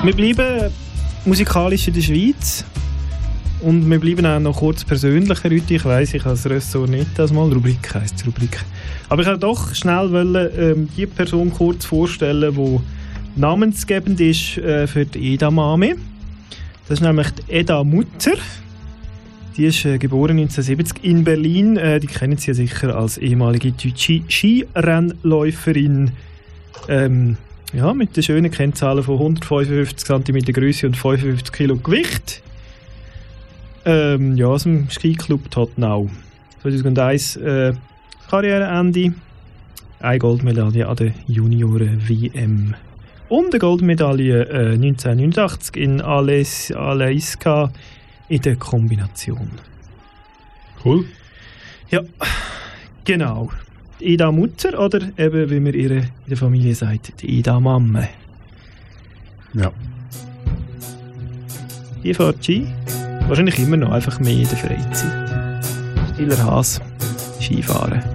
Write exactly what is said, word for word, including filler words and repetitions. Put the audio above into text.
Wir bleiben musikalisch in der Schweiz. Und wir bleiben auch noch kurz persönlicher heute. Ich weiss, ich habe das Ressort nicht, das mal Rubrik heisst es, Rubrik. Aber ich wollte doch schnell wollen, ähm, die Person kurz vorstellen, die namensgebend ist äh, für die Edamame. Das ist nämlich die Eda Mutter. Die ist äh, geboren neunzehnhundertsiebzig in Berlin. Äh, die kennen Sie ja sicher als ehemalige deutsche Skirennläuferin. Ähm, ja, mit den schönen Kennzahlen von hundertfünfundfünfzig Zentimeter Größe und fünfundfünfzig Kilo Gewicht. Ähm, ja, aus dem Skiclub Tottenau. zweitausendeins äh, Karriereende. Eine Goldmedaille an der Junioren-W M. Und eine Goldmedaille äh, neunzehnhundertneunundachtzig in Ales, Aleiska in der Kombination. Cool. Ja, genau. Die Eda Mutter oder eben, wie man ihre in der Familie sagt, die Eda Mamme. Ja. Die fährt Ski. Wahrscheinlich immer noch, einfach mehr in der Freizeit. Stiller Hase, Skifahren.